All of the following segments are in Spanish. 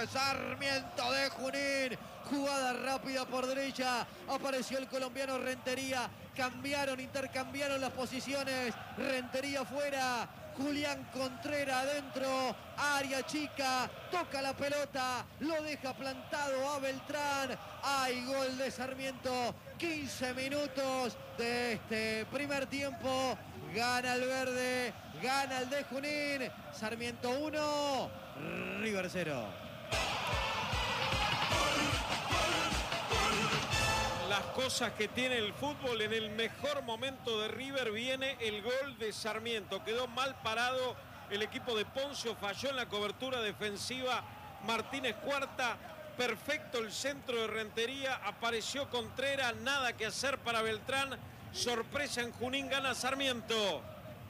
Sarmiento de Junín. Jugada rápida por derecha. Apareció el colombiano Rentería. Intercambiaron las posiciones. Rentería fuera. Julián Contreras adentro, área chica, toca la pelota, lo deja plantado a Beltrán. Hay gol de Sarmiento, 15 minutos de este primer tiempo. Gana el verde, gana el de Junín. Sarmiento 1, River 0. Las cosas que tiene el fútbol, en el mejor momento de River viene el gol de Sarmiento. Quedó mal parado el equipo de Poncio, falló en la cobertura defensiva Martínez Cuarta. Perfecto el centro de Rentería, apareció Contreras, nada que hacer para Beltrán. Sorpresa en Junín, gana Sarmiento.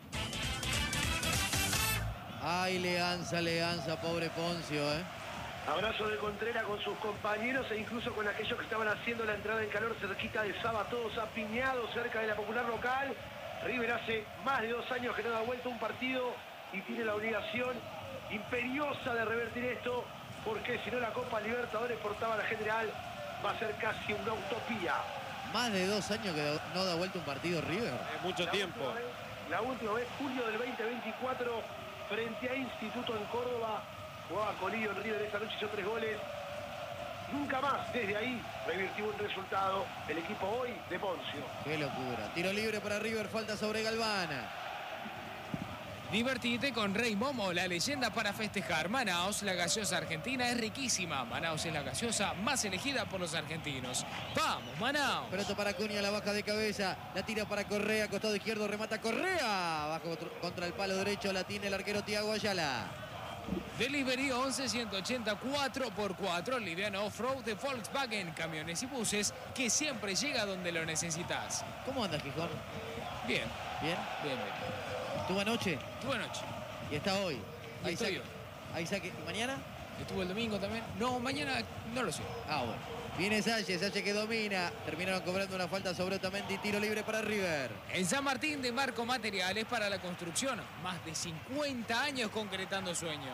Ay, Leanza, pobre Poncio, Abrazo de Contreras con sus compañeros e incluso con aquellos que estaban haciendo la entrada en calor cerquita de Saba, todos apiñados cerca de la popular local. River hace más de 2 años que no da vuelta un partido y tiene la obligación imperiosa de revertir esto, porque si no la Copa Libertadores portaba la general, va a ser casi una utopía. Más de 2 años que no da vuelta un partido River. Mucho tiempo. La última vez, julio del 2024, frente a Instituto en Córdoba. Jugaba Colillo en River, esta noche hizo 3 goles. Nunca más desde ahí revirtió un resultado el equipo hoy de Poncio. Qué locura. Tiro libre para River, falta sobre Galván. Divertite con Rey Momo, la leyenda para festejar. Manaos, la gaseosa argentina es riquísima. Manaos es la gaseosa más elegida por los argentinos. ¡Vamos, Manaos! Pelota para Acuña, la baja de cabeza. La tira para Correa, costado izquierdo, remata Correa. Bajo contra el palo derecho, la tiene el arquero Thiago Ayala. Delivery 11 180 4x4, liviano off-road de Volkswagen, camiones y buses, que siempre llega donde lo necesitas. ¿Cómo anda, Gijón? Bien. ¿Bien? Bien. ¿Estuvo anoche? Estuvo anoche. Y está hoy. Y estoy hoy. Ahí saque. ¿Y mañana? Estuvo el domingo también. No, mañana no lo sé. Ah, bueno. Viene Sánchez que domina. Terminaron cobrando una falta sobre Otamendi. Tiro libre para River. En San Martín de Marco Materiales para la construcción. Más de 50 años concretando sueños.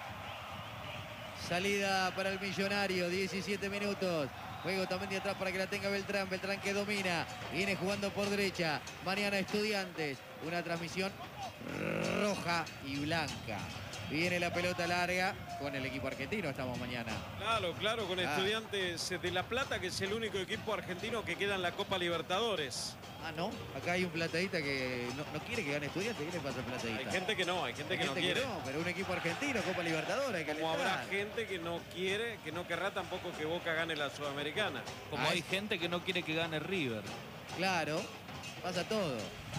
Salida para el Millonario. 17 minutos. Juego Otamendi atrás para que la tenga Beltrán. Beltrán que domina. Viene jugando por derecha. Mañana Estudiantes. Una transmisión roja y blanca. Viene la pelota larga con el equipo argentino, estamos mañana. Claro, con Estudiantes de La Plata, que es el único equipo argentino que queda en la Copa Libertadores. Ah, ¿no? Acá hay un platadita que no quiere que gane Estudiantes. ¿Qué le pasa al platadita? Hay gente que no, hay gente que no quiere. No, pero un equipo argentino, Copa Libertadores, hay que Como alentar. habrá gente que no quiere, que no querrá tampoco que Boca gane la Sudamericana. Como hay gente que no quiere que gane River. Claro, pasa todo.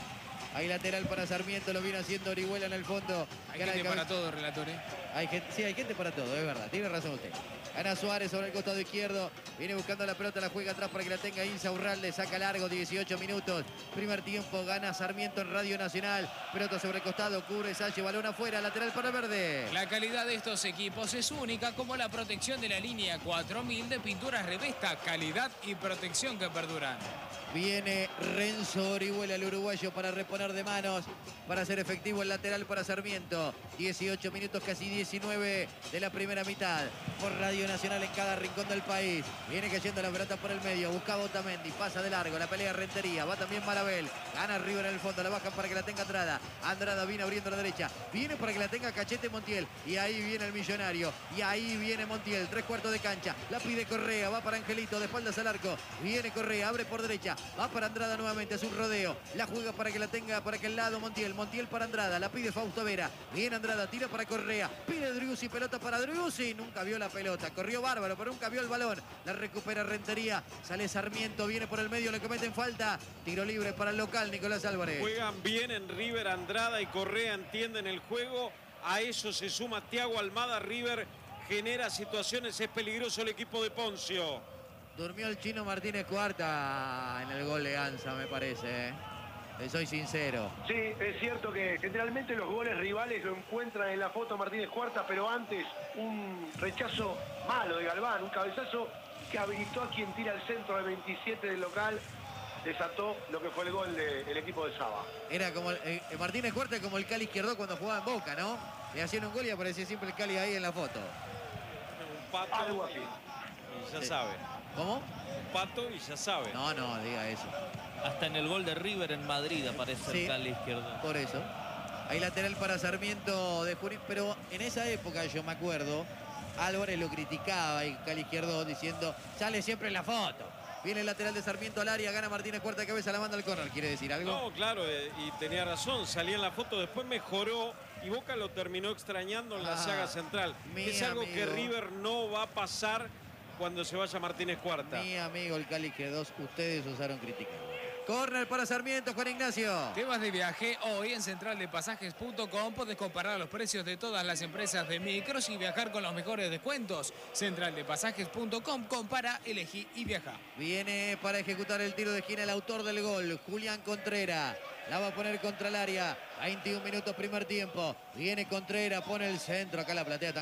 Hay lateral para Sarmiento, lo viene haciendo Orihuela en el fondo. Hay gente para todo, relator, Hay gente para todo, es verdad, tiene razón usted. Gana Suárez sobre el costado izquierdo, viene buscando la pelota, la juega atrás para que la tenga Insaurralde, saca largo, 18 minutos. Primer tiempo, gana Sarmiento en Radio Nacional. Pelota sobre el costado, cubre Salle, balón afuera, lateral para Verde. La calidad de estos equipos es única, como la protección de la línea 4000 de pinturas Revesta, calidad y protección que perduran. Viene Renzo Orihuela, el uruguayo, para reponer de manos, para hacer efectivo el lateral para Sarmiento. 18 minutos, casi 19 de la primera mitad. Por Radio Nacional en cada rincón del país. Viene cayendo la pelota por el medio. Busca Otamendi, pasa de largo. La pelea Rentería. Va también Marabel. Gana River en el fondo. La bajan para que la tenga Andrada. Andrada viene abriendo la derecha. Viene para que la tenga Cachete Montiel. Y ahí viene el Millonario. Y ahí viene Montiel. 3/4 de cancha. La pide Correa. Va para Angelito. De espaldas al arco. Viene Correa. Abre por derecha. Va para Andrada nuevamente. Es un rodeo. La juega para que la tenga por aquel lado Montiel. Montiel para Andrada. La pide Fausto Vera. Viene Andrada. Tira para Correa. Pide Driussi. Pelota para Driussi. Nunca vio la pelota. Corrió bárbaro, pero nunca vio el balón. La recupera Rentería. Sale Sarmiento. Viene por el medio. Le cometen falta. Tiro libre para el local, Nicolás Álvarez. Juegan bien en River. Andrada y Correa entienden el juego. A eso se suma Thiago Almada. River genera situaciones. Es peligroso el equipo de Poncio. Durmió el chino Martínez Cuarta en el gol de Anza, me parece. Le soy sincero. Sí, es cierto que generalmente los goles rivales lo encuentran en la foto Martínez Cuarta, pero antes un rechazo malo de Galván, un cabezazo que habilitó a quien tira el centro del 27 del local, desató lo que fue el gol del equipo de Saba. Era como Martínez Cuarta como el Cali izquierdo cuando jugaba en Boca, ¿no? Le hacían un gol y aparecía siempre el Cali ahí en la foto. Un pato Algo así. y ya sabe. ¿Cómo? Pato y ya sabe. No, no, diga eso. Hasta en el gol de River en Madrid aparece Sí. el Cali izquierdo. Por eso. Hay lateral para Sarmiento de Junín, pero en esa época yo me acuerdo, Álvarez lo criticaba y Cali Izquierdo diciendo, sale siempre en la foto. Viene el lateral de Sarmiento al área, gana Martínez, cuarta cabeza, la manda al córner. ¿Quiere decir algo? No, claro, y tenía razón, salía en la foto, después mejoró y Boca lo terminó extrañando en la saga central. Es algo que River no va a pasar cuando se vaya Martínez cuarta. Mi amigo el Cali Izquierdo, ustedes usaron criticar. Córner para Sarmiento, Juan Ignacio. Temas de viaje. Hoy en centraldepasajes.com podés comparar los precios de todas las empresas de micros y viajar con los mejores descuentos. Centraldepasajes.com, compara, elegí y viaja. Viene para ejecutar el tiro de esquina el autor del gol, Julián Contreras. La va a poner contra el área. 21 minutos primer tiempo. Viene Contreras, pone el centro. Acá la platea